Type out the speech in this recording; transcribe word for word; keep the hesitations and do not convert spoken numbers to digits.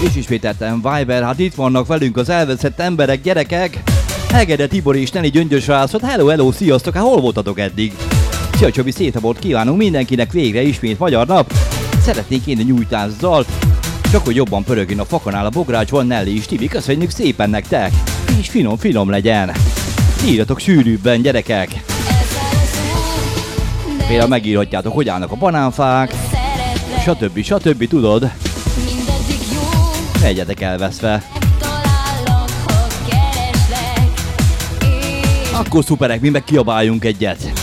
És ismételten Viber, hát itt vannak velünk az elveszett emberek, gyerekek. Hegede Tibor és Neni Gyöngyös rászot, hello, hello, sziasztok, hát hol voltatok eddig? Szia Csabi, szép napot kívánunk mindenkinek, végre ismét magyar nap. Szeretnék én a nyújtászal, csak hogy jobban pörögjön a fakanál a bográcsban, Nelly és Tibi, köszönjük szépen nektek. És finom-finom legyen. Írjatok sűrűbben, gyerekek. Például megírhatjátok, hogy állnak a banánfák, stb. stb. Tudod? Egyetek elveszve. Akkor szuperek, mi meg kiabáljunk egyet.